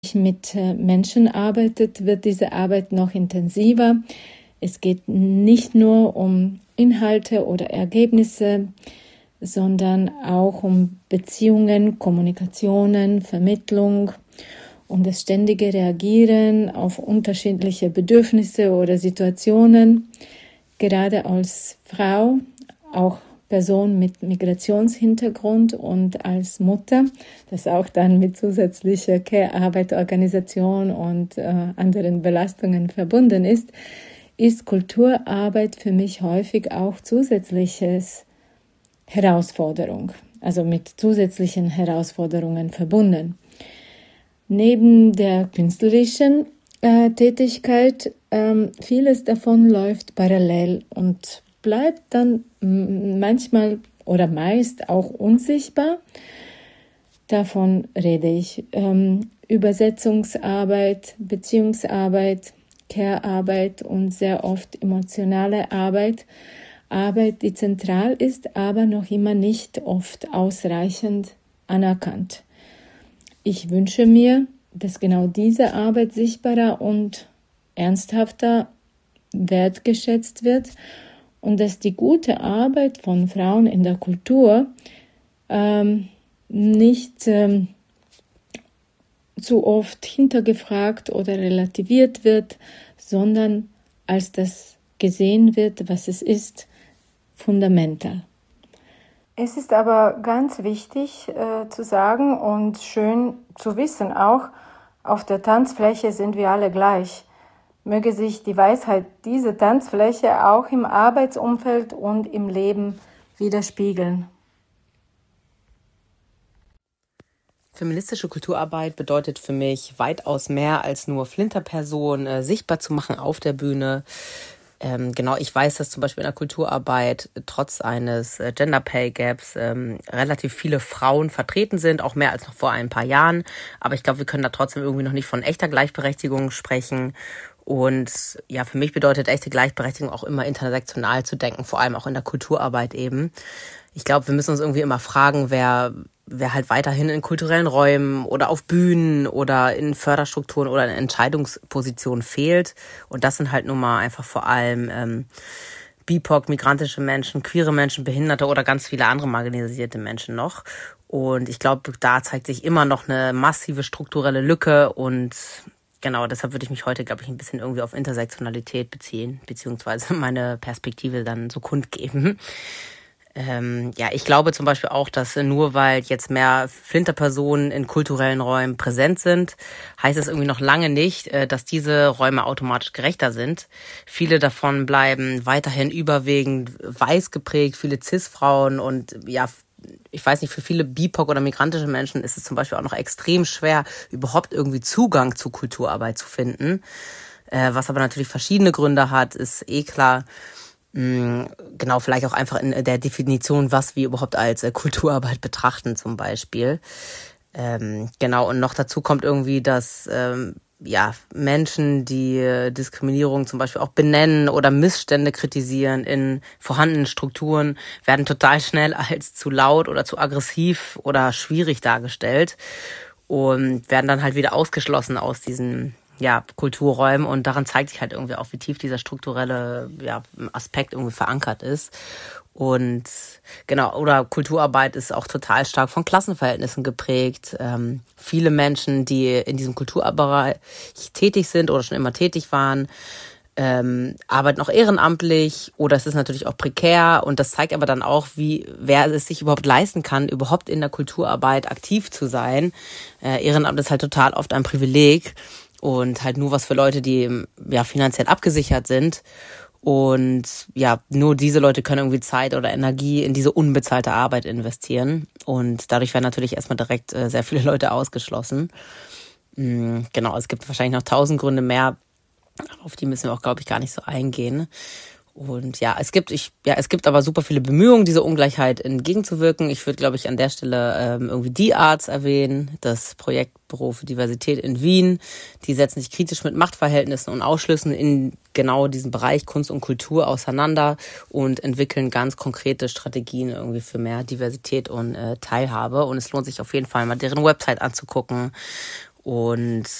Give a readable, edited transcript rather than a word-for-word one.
mit Menschen arbeitet, wird diese Arbeit noch intensiver. Es geht nicht nur um Inhalte oder Ergebnisse, sondern auch um Beziehungen, Kommunikationen, Vermittlung und das ständige Reagieren auf unterschiedliche Bedürfnisse oder Situationen. Gerade als Frau, auch Person mit Migrationshintergrund und als Mutter, das auch dann mit zusätzlicher Care-Arbeit, Organisation und anderen Belastungen verbunden ist Kulturarbeit für mich häufig auch zusätzliches Herausforderung, also mit zusätzlichen Herausforderungen verbunden. Neben der künstlerischen Tätigkeit, vieles davon läuft parallel und bleibt dann manchmal oder meist auch unsichtbar. Davon rede ich. Übersetzungsarbeit, Beziehungsarbeit, Care-Arbeit und sehr oft emotionale Arbeit, die zentral ist, aber noch immer nicht oft ausreichend anerkannt. Ich wünsche mir, dass genau diese Arbeit sichtbarer und ernsthafter wertgeschätzt wird und dass die gute Arbeit von Frauen in der Kultur nicht zu oft hintergefragt oder relativiert wird, sondern als das gesehen wird, was es ist, fundamental. Es ist aber ganz wichtig zu sagen und schön zu wissen auch, auf der Tanzfläche sind wir alle gleich. Möge sich die Weisheit dieser Tanzfläche auch im Arbeitsumfeld und im Leben widerspiegeln. Feministische Kulturarbeit bedeutet für mich weitaus mehr als nur Flinterpersonen sichtbar zu machen auf der Bühne. Ich weiß, dass zum Beispiel in der Kulturarbeit trotz eines Gender Pay Gaps relativ viele Frauen vertreten sind, auch mehr als noch vor ein paar Jahren. Aber ich glaube, wir können da trotzdem irgendwie noch nicht von echter Gleichberechtigung sprechen. Und ja, für mich bedeutet echte Gleichberechtigung auch immer intersektional zu denken, vor allem auch in der Kulturarbeit eben. Ich glaube, wir müssen uns irgendwie immer fragen, wer halt weiterhin in kulturellen Räumen oder auf Bühnen oder in Förderstrukturen oder in Entscheidungspositionen fehlt. Und das sind halt nun mal einfach vor allem BIPOC, migrantische Menschen, queere Menschen, Behinderte oder ganz viele andere marginalisierte Menschen noch. Und ich glaube, da zeigt sich immer noch eine massive strukturelle Lücke und genau, deshalb würde ich mich heute, glaube ich, ein bisschen irgendwie auf Intersektionalität beziehen, beziehungsweise meine Perspektive dann so kundgeben. Ich glaube zum Beispiel auch, dass nur weil jetzt mehr Flinterpersonen in kulturellen Räumen präsent sind, heißt es irgendwie noch lange nicht, dass diese Räume automatisch gerechter sind. Viele davon bleiben weiterhin überwiegend weiß geprägt, viele Cis-Frauen und ja, ich weiß nicht, für viele BIPOC oder migrantische Menschen ist es zum Beispiel auch noch extrem schwer, überhaupt irgendwie Zugang zu Kulturarbeit zu finden. Was aber natürlich verschiedene Gründe hat, ist klar. Genau, vielleicht auch einfach in der Definition, was wir überhaupt als Kulturarbeit betrachten zum Beispiel. Und noch dazu kommt irgendwie, dass Menschen, die Diskriminierung zum Beispiel auch benennen oder Missstände kritisieren in vorhandenen Strukturen, werden total schnell als zu laut oder zu aggressiv oder schwierig dargestellt und werden dann halt wieder ausgeschlossen aus diesen Kulturräumen, und daran zeigt sich halt irgendwie auch, wie tief dieser strukturelle Aspekt irgendwie verankert ist. Und oder Kulturarbeit ist auch total stark von Klassenverhältnissen geprägt. Viele Menschen, die in diesem Kulturbereich tätig sind oder schon immer tätig waren, arbeiten auch ehrenamtlich oder es ist natürlich auch prekär, und das zeigt aber dann auch, wer es sich überhaupt leisten kann, überhaupt in der Kulturarbeit aktiv zu sein. Ehrenamt ist halt total oft ein Privileg und halt nur was für Leute, die finanziell abgesichert sind. Und nur diese Leute können irgendwie Zeit oder Energie in diese unbezahlte Arbeit investieren. Und dadurch werden natürlich erstmal direkt sehr viele Leute ausgeschlossen. Es gibt wahrscheinlich noch 1000 Gründe mehr. Auf die müssen wir auch, glaube ich, gar nicht so eingehen. Und es gibt aber super viele Bemühungen, dieser Ungleichheit entgegenzuwirken. Ich würde, glaube ich, an der Stelle irgendwie die Arts erwähnen, das Projektbüro für Diversität in Wien. Die setzen sich kritisch mit Machtverhältnissen und Ausschlüssen in genau diesem Bereich Kunst und Kultur auseinander und entwickeln ganz konkrete Strategien irgendwie für mehr Diversität und Teilhabe. Und es lohnt sich auf jeden Fall mal, deren Website anzugucken. Und